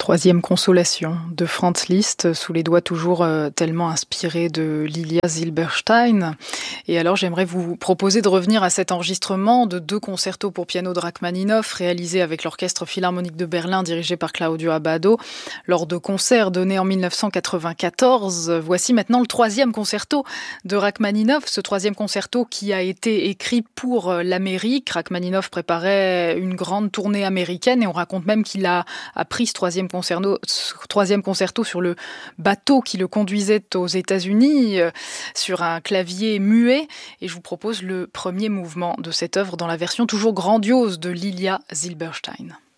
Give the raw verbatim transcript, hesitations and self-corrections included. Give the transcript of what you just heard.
Troisième consolation de Franz Liszt, sous les doigts toujours euh, tellement inspirés de Lilia Silberstein. Et alors j'aimerais vous proposer de revenir à cet enregistrement de deux concertos pour piano de Rachmaninoff réalisés avec l'Orchestre Philharmonique de Berlin dirigé par Claudio Abbado lors de concerts donnés en dix-neuf cent quatre-vingt-quatorze. Voici maintenant le troisième concerto de Rachmaninoff, ce troisième concerto qui a été écrit pour l'Amérique. Rachmaninoff préparait une grande tournée américaine et on raconte même qu'il a appris ce troisième Concerto, troisième concerto sur le bateau qui le conduisait aux États-Unis, euh, sur un clavier muet. Et je vous propose le premier mouvement de cette œuvre dans la version toujours grandiose de Lilia Silberstein.